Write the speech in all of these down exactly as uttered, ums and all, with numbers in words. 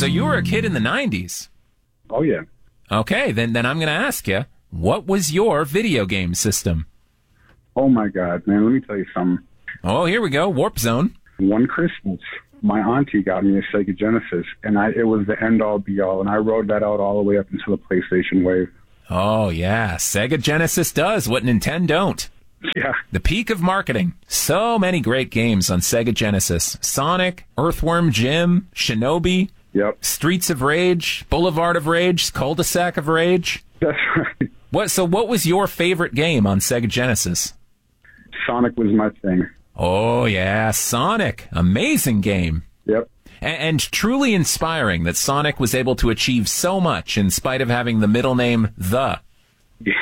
So you were a kid in the nineties. Oh, yeah. Okay, then, then I'm going to ask you, what was your video game system? Oh, my God, man. Let me tell you something. Oh, here we go. Warp Zone. One Christmas, my auntie got me a Sega Genesis, and I it was the end-all, be-all, and I rode that out all the way up until the PlayStation Wave. Oh, yeah. Sega Genesis does what Nintendo don't. Yeah. The peak of marketing. So many great games on Sega Genesis. Sonic, Earthworm Jim, Shinobi, Yep. Streets of Rage, Boulevard of Rage, Cul-de-sac of Rage. That's right. What? So what was your favorite game on Sega Genesis? Sonic was my thing. Oh, yeah, Sonic. Amazing game. Yep. And, and truly inspiring that Sonic was able to achieve so much in spite of having the middle name The. The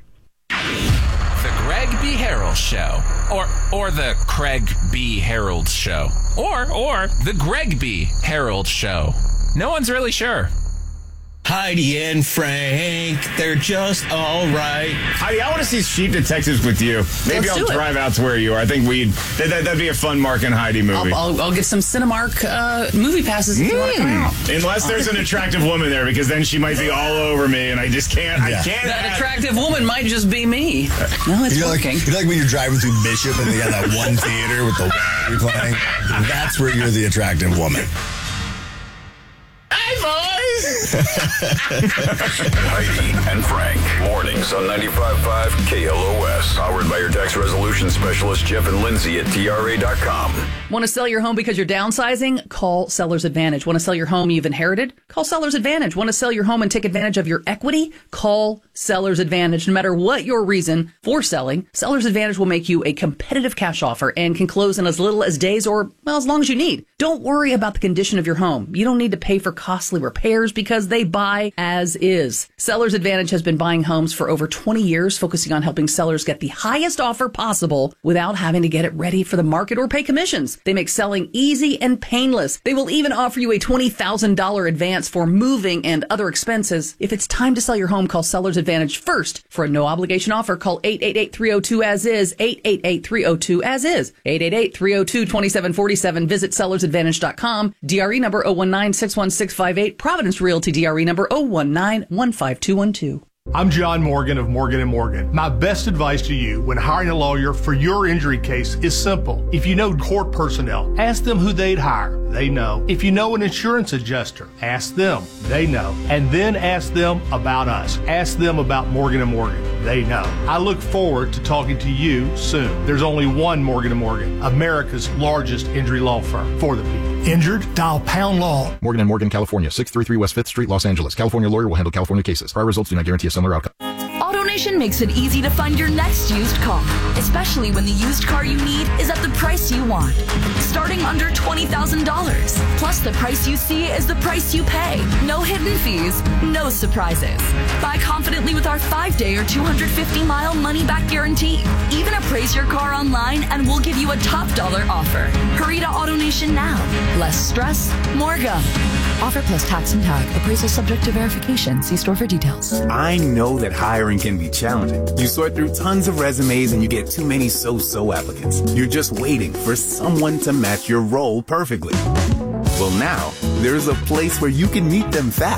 Greg B. Harold Show. Or or the Craig B. Harold Show. Or, or the Greg B. Harold Show. No one's really sure. Heidi and Frank, they're just all right. Heidi, I want to see Sheep Detectives with you. Maybe Let's I'll do it. drive out to where you are. I think we'd that, that, that'd be a fun Mark and Heidi movie. I'll, I'll, I'll get some Cinemark uh, movie passes if you want to come out. Unless there's an attractive woman there, because then she might be all over me, and I just can't. Yeah. I can't. That have- attractive woman might just be me. No, it's You know, like, working. you know, like when you're driving through Bishop and they got that one theater with the you're playing? That's where you're the attractive woman. Hey, boys! Heidi and Frank. Mornings on ninety-five point five K L O S. Powered by your tax resolution specialist, Jeff and Lindsay at T R A dot com. Want to sell your home because you're downsizing? Call Seller's Advantage. Want to sell your home you've inherited? Call Seller's Advantage. Want to sell your home and take advantage of your equity? Call Seller's Advantage. No matter what your reason for selling, Seller's Advantage will make you a competitive cash offer and can close in as little as days or, well, as long as you need. Don't worry about the condition of your home. You don't need to pay for costly repairs because they buy as is. Seller's Advantage has been buying homes for over twenty years, focusing on helping sellers get the highest offer possible without having to get it ready for the market or pay commissions. They make selling easy and painless. They will even offer you a twenty thousand dollars advance for moving and other expenses. If it's time to sell your home, call Seller's Advantage first. For a no obligation offer, call eight eight eight, three oh two, as is, eight eight eight, three oh two, as is, eight eight eight, three oh two, two seven four seven. Visit sellers advantage dot com. D R E number zero one nine, six one six five eight. Providence Realty D R E number zero one nine, one five two one two. I'm John Morgan of Morgan and Morgan. My best advice to you when hiring a lawyer for your injury case is simple. If you know court personnel, ask them who they'd hire. They know. If you know an insurance adjuster, ask them. They know. And then ask them about us. Ask them about Morgan and Morgan. They know. I look forward to talking to you soon. There's only one Morgan and Morgan, America's largest injury law firm for the people. Injured? Dial pound law. Morgan and Morgan, California, six thirty-three West fifth Street, Los Angeles. California lawyer will handle California cases. Prior results do not guarantee a similar outcome. AutoNation makes it easy to find your next used car, especially when the used car you need is at the price you want. Starting under twenty thousand dollars. Plus, the price you see is the price you pay. No hidden fees, no surprises. Buy confidently with our five-day or two hundred fifty mile money-back guarantee. Even appraise your car online and we'll give you a top dollar offer. Hurry to AutoNation now. Less stress, more go. Offer plus tax and tag. Appraisal subject to verification. See store for details. I know that hiring can be challenging. You sort through tons of resumes and you get too many so-so applicants. You're just waiting for someone to match your role perfectly. Well, now, there's a place where you can meet them fast.